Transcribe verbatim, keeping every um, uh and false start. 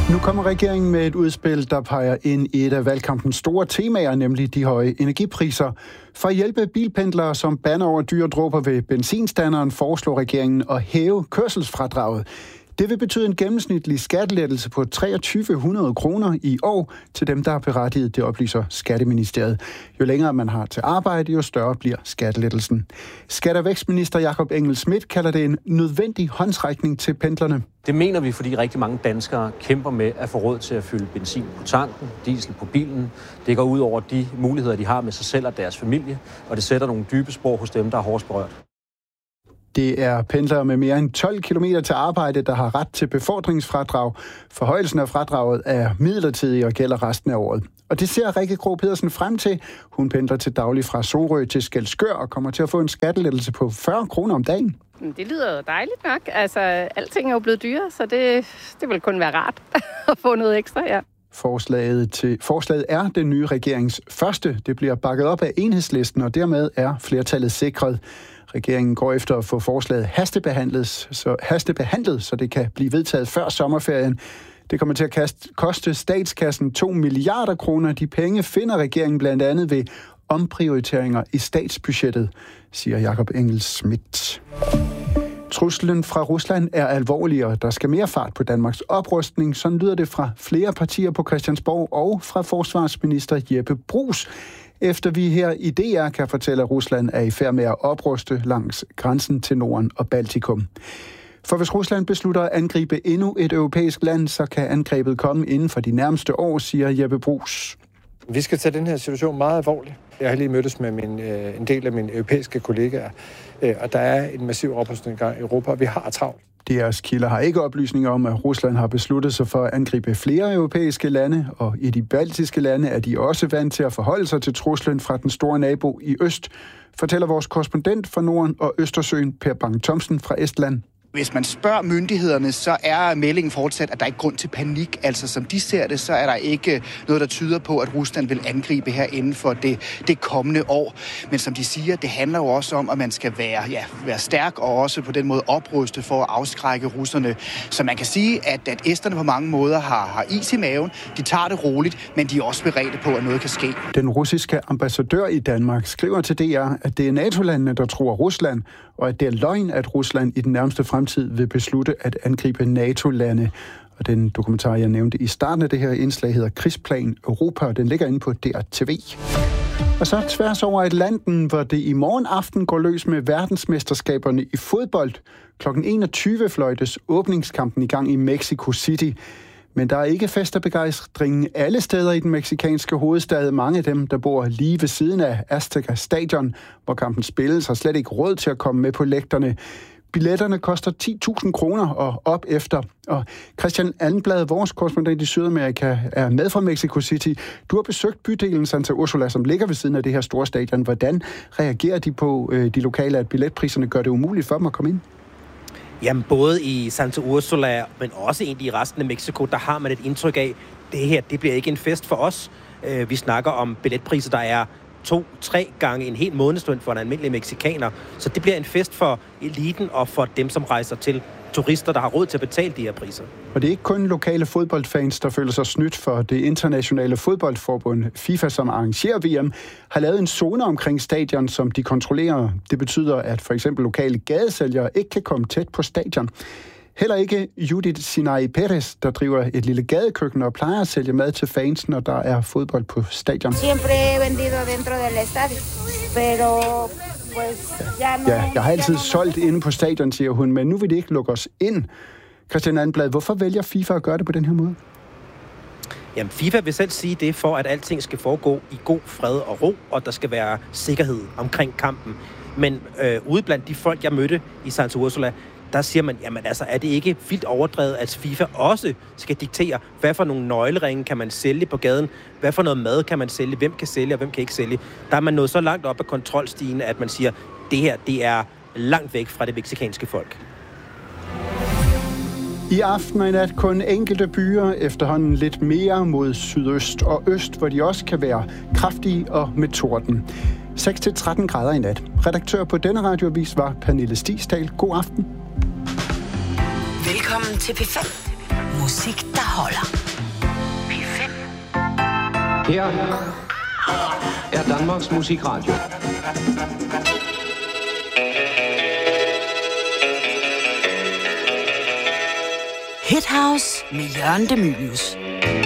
Nu kommer regeringen med et udspil, der peger ind i et af valgkampens store temaer, nemlig de høje energipriser. For at hjælpe bilpendlere, som bander over dyre dråber ved benzinstanderen, foreslår regeringen at hæve kørselsfradraget. Det vil betyde en gennemsnitlig skattelettelse på treogtyve hundrede kroner i år til dem, der er berettiget, det oplyser Skatteministeriet. Jo længere man har til arbejde, jo større bliver skattelettelsen. Skatte- og vækstminister Jakob Engel-Schmidt kalder det en nødvendig håndsrækning til pendlerne. Det mener vi, fordi rigtig mange danskere kæmper med at få råd til at fylde benzin på tanken, diesel på bilen. Det går ud over de muligheder, de har med sig selv og deres familie, og det sætter nogle dybe spor hos dem, der er hårdest berørt. Det er pendlere med mere end tolv kilometer til arbejde, der har ret til befordringsfradrag. Forhøjelsen af fradraget er midlertidig og gælder resten af året. Og det ser Rikke Krogh Pedersen frem til. Hun pendler til daglig fra Sorø til Skælskør og kommer til at få en skattelettelse på fyrre kroner om dagen. Det lyder jo dejligt nok. Altså, alting er jo blevet dyre, så det, det vil kun være rart at få noget ekstra, ja. Forslaget, til, forslaget er den nye regerings første. Det bliver bakket op af Enhedslisten, og dermed er flertallet sikret. Regeringen går efter at få forslaget hastebehandlet, så, hastebehandlet, så det kan blive vedtaget før sommerferien. Det kommer til at kaste, koste statskassen to milliarder kroner. De penge finder regeringen blandt andet ved omprioriteringer i statsbudgettet, siger Jakob Engel-Schmidt. Truslen fra Rusland er alvorlig, og der skal mere fart på Danmarks oprustning. Sådan lyder det fra flere partier på Christiansborg og fra forsvarsminister Jeppe Bruus. Efter vi her i D R kan fortælle, at Rusland er i færd med at opruste langs grænsen til Norden og Baltikum. For hvis Rusland beslutter at angribe endnu et europæisk land, så kan angrebet komme inden for de nærmeste år, siger Jeppe Bruus. Vi skal tage den her situation meget alvorligt. Jeg har lige mødtes med min, øh, en del af mine europæiske kollegaer, øh, og der er en massiv oprustning i gang i Europa, og vi har travlt. D R's kilder har ikke oplysninger om, at Rusland har besluttet sig for at angribe flere europæiske lande, og i de baltiske lande er de også vant til at forholde sig til truslen fra den store nabo i øst, fortæller vores korrespondent fra Norden og Østersøen, Per Bang-Thomsen fra Estland. Hvis man spørger myndighederne, så er meldingen fortsat, at der er ikke grund til panik. Altså som de ser det, så er der ikke noget, der tyder på, at Rusland vil angribe her inden for det, det kommende år. Men som de siger, det handler jo også om, at man skal være, ja, være stærk og også på den måde opruste for at afskrække russerne. Så man kan sige, at, at esterne på mange måder har, har is i maven. De tager det roligt, men de er også beredte på, at noget kan ske. Den russiske ambassadør i Danmark skriver til D R, at det er NATO-landene, der tror Rusland, og at det er løgn, at Rusland i den nærmeste fremtid vil beslutte at angribe NATO-lande. Og den dokumentar, jeg nævnte i starten af det her indslag, hedder Krigsplan Europa, og den ligger inde på D R T V. Og så tværs over Atlanten, hvor det i morgen aften går løs med verdensmesterskaberne i fodbold. klokken enogtyve fløjtes åbningskampen i gang i Mexico City. Men der er ikke fest og begejstring alle steder i den mexikanske hovedstad. Mange af dem, der bor lige ved siden af Azteca Stadion, hvor kampen spilles, har slet ikke råd til at komme med på lægterne. Billetterne koster ti tusind kroner og op efter. Og Christian Allenblad, vores korrespondent i Sydamerika, er med fra Mexico City. Du har besøgt bydelen Santa Úrsula, som ligger ved siden af det her store stadion. Hvordan reagerer de på øh, de lokale, at billetpriserne gør det umuligt for dem at komme ind? Jamen, både i Santa Úrsula, men også egentlig i resten af Mexico, der har man et indtryk af, at det her, det bliver ikke en fest for os. Vi snakker om billetpriser, der er to, tre gange en hel månedsløn for en almindelig mexikaner. Så det bliver en fest for eliten og for dem, som rejser til turister, der har råd til at betale de her priser. Og det er ikke kun lokale fodboldfans, der føler sig snydt, for det internationale fodboldforbund FIFA, som arrangerer V M, har lavet en zone omkring stadion, som de kontrollerer. Det betyder, at for eksempel lokale gadesælgere ikke kan komme tæt på stadion. Heller ikke Judith Sinai Perez, der driver et lille gadekøkken og plejer at sælge mad til fans, når der er fodbold på stadion. Ja, jeg har altid solgt inde på stadion, siger hun, men nu vil de ikke lukke os ind. Christian Allenblad, hvorfor vælger FIFA at gøre det på den her måde? Jamen, FIFA vil selv sige det for, at alting skal foregå i god fred og ro, og der skal være sikkerhed omkring kampen. Men øh, ude blandt de folk, jeg mødte i Santa Úrsula, der siger man, jamen altså, er det ikke vildt overdrevet, at FIFA også skal diktere, hvad for nogle nøgleringe kan man sælge på gaden, hvad for noget mad kan man sælge, hvem kan sælge og hvem kan ikke sælge. Der er man nået så langt op af kontrolstigen, at man siger, det her, det er langt væk fra det mexikanske folk. I aften og i nat kun enkelte byer, efterhånden lidt mere mod sydøst og øst, hvor de også kan være kraftige og med torden. seks til tretten grader i nat. Redaktør på denne radioavis var Pernille Stigsdal. God aften. Velkommen til P fem. Musik, der holder. P fem. Her er Danmarks Musikradio. Hit House med Jørgen De Mylius.